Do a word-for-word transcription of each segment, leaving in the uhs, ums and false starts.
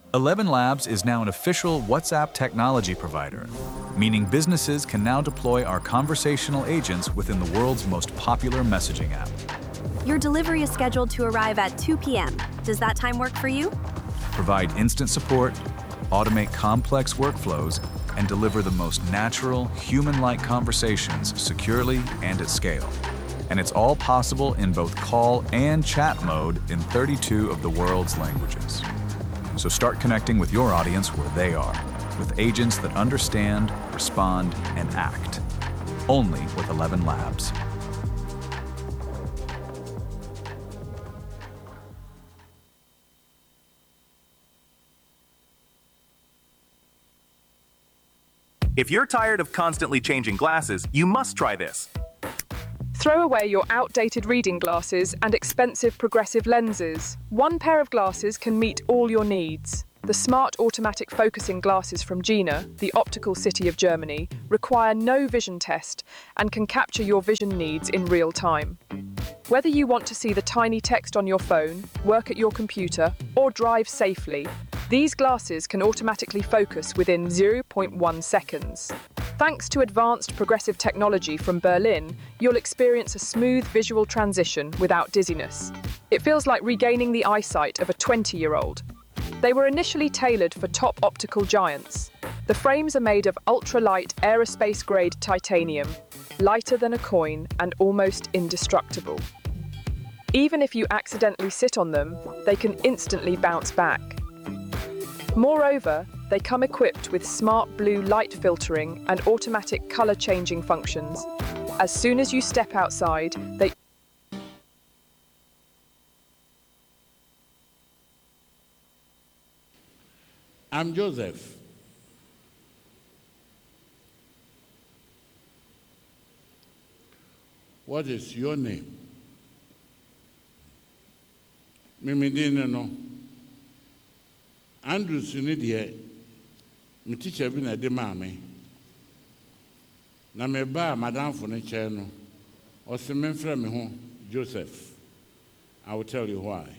Eleven Labs is now an official WhatsApp technology provider, meaning businesses can now deploy our conversational agents within the world's most popular messaging app. Your delivery is scheduled to arrive at two p m Does that time work for you? Provide instant support, automate complex workflows, and deliver the most natural, human-like conversations securely and at scale. And it's all possible in both call and chat mode in thirty-two of the world's languages. So start connecting with your audience where they are, with agents that understand, respond, and act. Only with Eleven Labs. If you're tired of constantly changing glasses, you must try this. Throw away your outdated reading glasses and expensive progressive lenses. One pair of glasses can meet all your needs. The smart automatic focusing glasses from Jena, the optical city of Germany, require no vision test and can capture your vision needs in real time. Whether you want to see the tiny text on your phone, work at your computer, or drive safely, these glasses can automatically focus within zero point one seconds. Thanks to advanced progressive technology from Berlin, you'll experience a smooth visual transition without dizziness. It feels like regaining the eyesight of a twenty-year-old. They were initially tailored for top optical giants. The frames are made of ultra-light aerospace-grade titanium, lighter than a coin and almost indestructible. Even if you accidentally sit on them, they can instantly bounce back. Moreover, they come equipped with smart blue light filtering and automatic color changing functions. As soon as you step outside, they I'm Joseph. What is your name? Mimi didn't know. Andrew Sunidia, my teacher been a demame. Na me ba madam for the chair no, or some friend me home, Joseph. I will tell you why.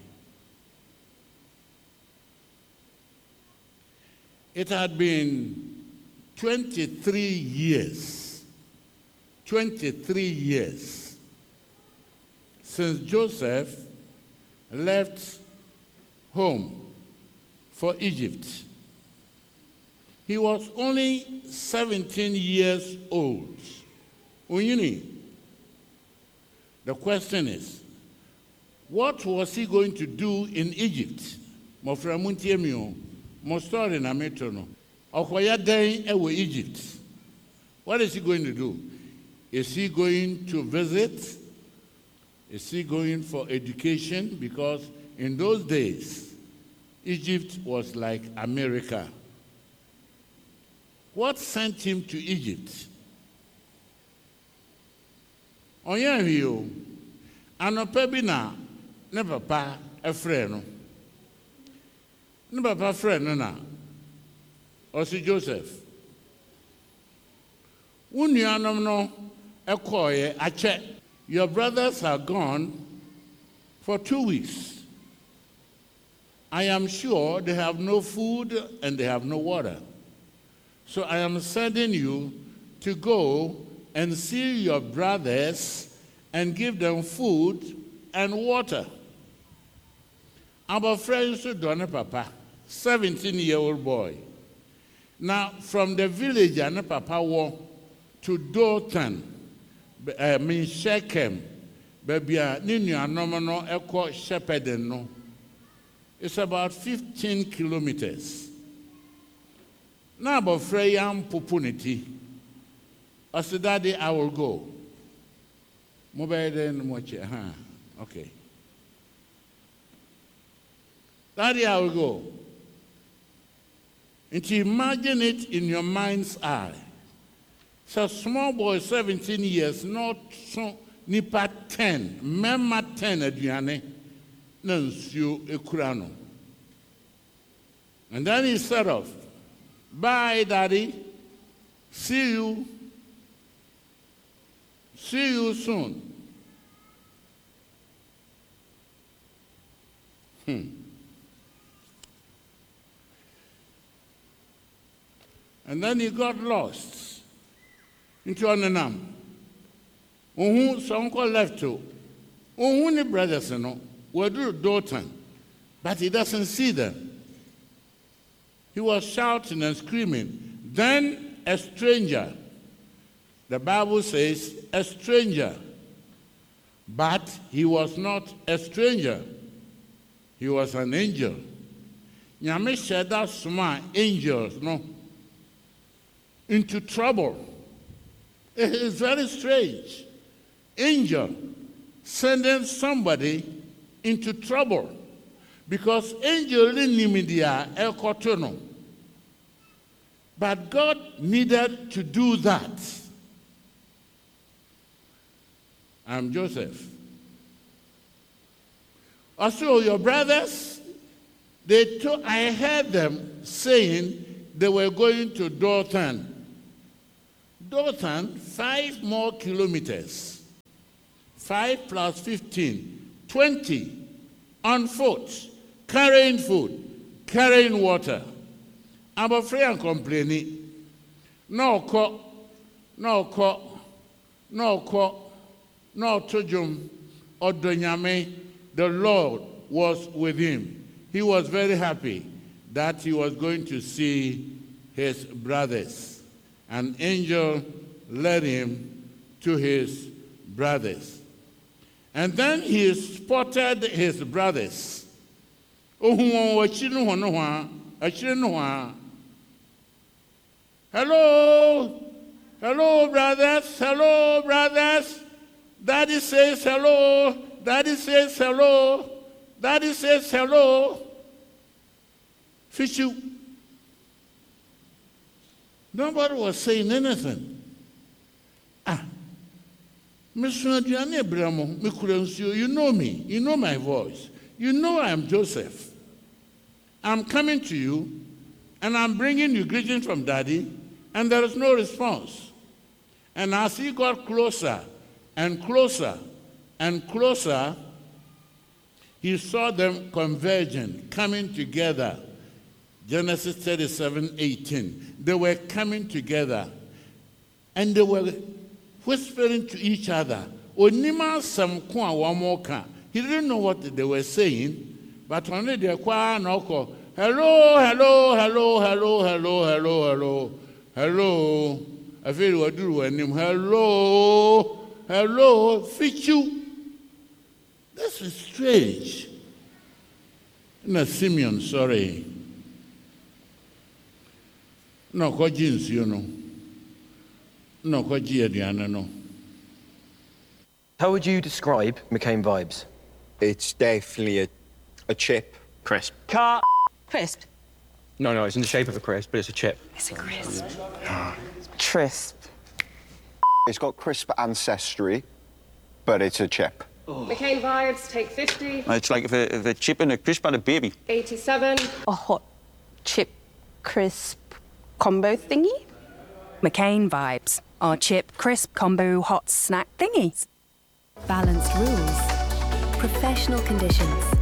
It had been twenty-three years, twenty-three years since Joseph left home for Egypt. He was only seventeen years old. Unyini, the question is, what was he going to do in Egypt? Moframuntiemio, mo story na metono. Okwaya den ewe Egypt. What is he going to do? Is he going to visit? Is he going for education? Because in those days, Egypt was like America. What sent him to Egypt? Onyanhio, anope na ne papa efre no. Ne papa friend no na. Osi Joseph. Unuanom no ekoye ache. Your brothers are gone for two weeks. I am sure they have no food and they have no water. So I am sending you to go and see your brothers and give them food and water. Our friends to Donna Papa, seventeen-year-old boy. Now, from the village, Anna Papa walked to Dothan, I mean Shechem, baby, Ninu Anomano, Eko Shepherding, no. It's about fifteen kilometers. Now, about Freyam Pupunity, I said, Daddy, I will go. Mobile then, watch it, huh? Okay. Daddy, I will go. And you imagine it in your mind's eye. So, small boy, seventeen years, not so, nipa ten, mema ten, Adriane. And then he said off, bye, Daddy. See you. See you soon. Hmm. And then he got lost into Onenam. Uhu so uncle left to. Uhu ni brothers no. We do Dothan, but he doesn't see them. He was shouting and screaming. Then a stranger. The Bible says a stranger. But he was not a stranger. He was an angel. Nyame said that small angels, no, into trouble. It is very strange. Angel sending somebody into trouble because angel nimidia ekotono. But God needed to do that. I'm Joseph. Also, your brothers, they told, I heard them saying they were going to Dothan. Dothan, five more kilometers. Five plus fifteen, twenty, on foot, carrying food, carrying water. I'm afraid I'm complaining. No co, no co, no co, no tojum, or Donyame. The Lord was with him. He was very happy that he was going to see his brothers. An angel led him to his brothers. And then he spotted his brothers. Hello, hello, brothers, hello, brothers. Daddy says hello, Daddy says hello, Daddy says hello. Fishu. Nobody was saying anything. Ah. Mister You know me. You know my voice. You know I am Joseph. I'm coming to you, and I'm bringing you greetings from Daddy, and there is no response. And as he got closer and closer and closer, he saw them converging, coming together. Genesis thirty-seven eighteen. They were coming together, and they were whispering to each other. He didn't know what they were saying, but only they were hello, hello, hello, hello, hello, hello, hello, hello. I feel what do name. Hello, hello, Fichu. This is strange. No, Simeon, sorry. No, ko jeans, you know. No, ko Adriana, no. How would you describe McCain vibes? It's definitely a, a chip. Crisp. Car. Crisp. No, no, it's in the shape of a crisp, but it's a chip. It's a crisp. Crisp. It's got crisp ancestry, but it's a chip. Oh. McCain vibes, take fifty. It's like if a, if a chip and a crisp and a baby. eighty-seven. A hot chip crisp combo thingy. McCain vibes. Our chip crisp combo hot snack thingies. Balanced rules. Professional conditions.